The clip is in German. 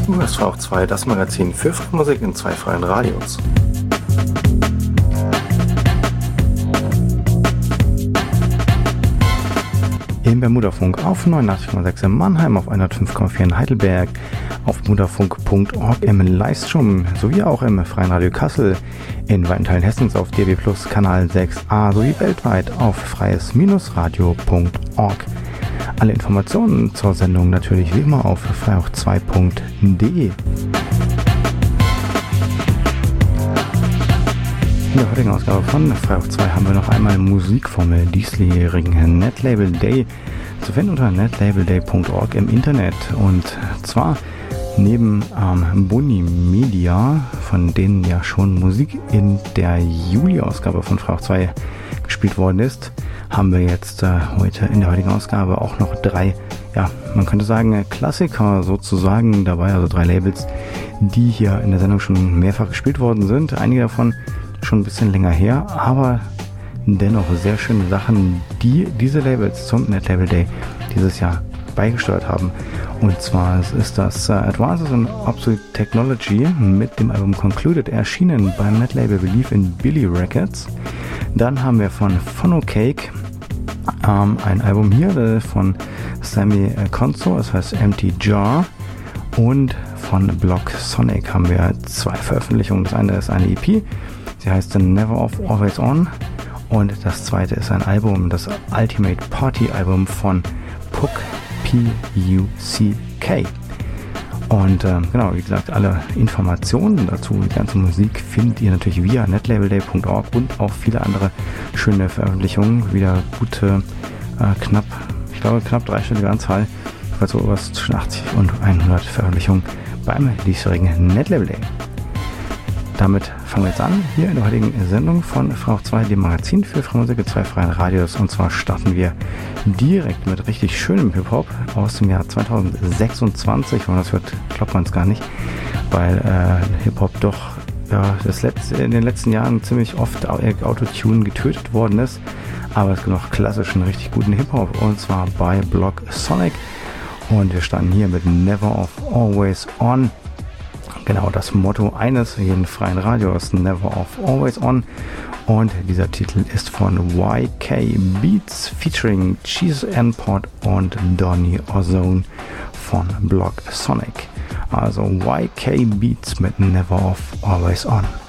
Du hörst V2, das Magazin für freie Musik in zwei freien Radios. Im Bermudafunk auf 89,6 in Mannheim, auf 105,4 in Heidelberg, auf bermudafunk.org im Livestream sowie auch im Freien Radio Kassel, in weiten Teilen Hessens auf DAB+ Kanal 6a sowie weltweit auf freies-radio.org. Alle Informationen zur Sendung natürlich wie immer auf freiauch2.de. In der heutigen Ausgabe von Freiauch 2 haben wir noch einmal Musik vom diesjährigen Netlabel Day zu finden unter netlabelday.org im Internet. Und zwar neben Boni Media, von denen ja schon Musik in der Juli-Ausgabe von Freiauch 2 gespielt worden ist, haben wir jetzt heute in der heutigen Ausgabe auch noch drei, ja, man könnte sagen Klassiker sozusagen dabei, also drei Labels, die hier in der Sendung schon mehrfach gespielt worden sind. Einige davon schon ein bisschen länger her, aber dennoch sehr schöne Sachen, die diese Labels zum Netlabel Day dieses Jahr beigesteuert haben. Und zwar ist das Advances in Obsolete Technology mit dem Album Concluded, erschienen beim Netlabel Believe in Billy Records. Dann haben wir von Phonocake ein Album hier von Sammy Konso, das heißt Empty Jar. Und von Block Sonic haben wir zwei Veröffentlichungen. Das eine ist eine EP, sie heißt Never Off, Always On. Und das zweite ist ein Album, das Ultimate Party Album von Puck, P-U-C-K. Und genau, wie gesagt, alle Informationen dazu, die ganze Musik findet ihr natürlich via netlabelday.org und auch viele andere schöne Veröffentlichungen. Wieder gute, knapp dreistellige Anzahl, also was zwischen 80 und 100 Veröffentlichungen beim diesjährigen Netlabel Day. Damit fangen wir jetzt an, hier in der heutigen Sendung von Freiauch 2, dem Magazin für freie Musik in zwei freien Radios. Und zwar starten wir direkt mit richtig schönem Hip-Hop aus dem Jahr 2026. Und das hört, glaubt man es gar nicht, weil Hip-Hop doch in den letzten Jahren ziemlich oft Autotune getötet worden ist. Aber es gibt noch klassischen, richtig guten Hip-Hop, und zwar bei Block Sonic. Und wir starten hier mit Never Off, Always On. Genau das Motto eines jeden freien Radios, Never Off, Always On. Und dieser Titel ist von YK Beats featuring Cheese Import und Donny Ozone von Block Sonic. Also YK Beats mit Never Off, Always On.